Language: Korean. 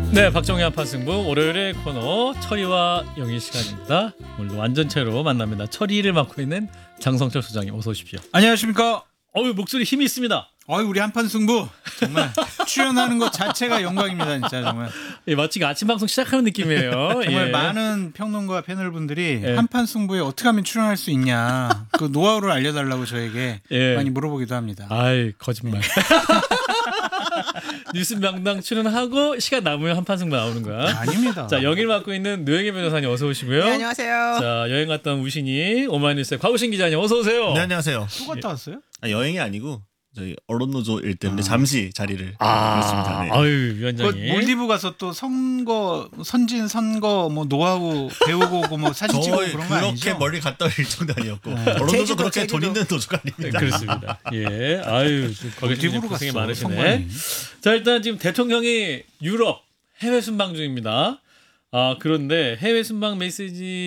네, 박정희 한판승부 월요일의 코너 철이와 영희 시간입니다. 오늘도 완전체로 만납니다. 철이를 맡고 있는 장성철 소장님 어서 오십시오. 안녕하십니까. 어유 목소리 힘이 있습니다. 우리 한판 승부 정말 출연하는 것 자체가 영광입니다. 진짜 정말. 예, 마치 아침 방송 시작하는 느낌이에요. 정말 예. 많은 평론가 패널분들이 예. 한판 승부에 어떻게 하면 출연할 수 있냐 그 노하우를 알려달라고 저에게 예. 많이 물어보기도 합니다. 아이 거짓말. 뉴스 명당 출연하고 시간 남으면 한판승부 나오는 거야. 아닙니다. 자, 영희를 맡고 있는 노영희 변호사님 어서 오시고요. 네, 안녕하세요. 자, 여행 갔던 우신이 오마이뉴스의 곽우신 기자님 어서 오세요. 네, 안녕하세요. 또 갔다 왔어요? 여행이 아니고 저희 언론노조 일 때문에 잠시 자리를 비웠습니다. 네. 아유 그 위원장님. 몰디브 가서 또 선거 선진 선거 뭐 노하우 배우고 오고 뭐 사진 찍고 저희 그런 거 아니죠? 그렇게 멀리 갔다 올 일정도 아니었고 언론노조 제주도, 그렇게 돈 제주도. 있는 노조가 네, 아닙니다. 그렇습니다. 예, 아유 거기 몰디브로 고생이 갔어, 많으시네. 선관위. 자, 일단 지금 대통령이 유럽 해외 순방 중입니다. 아, 그런데 해외 순방 메시지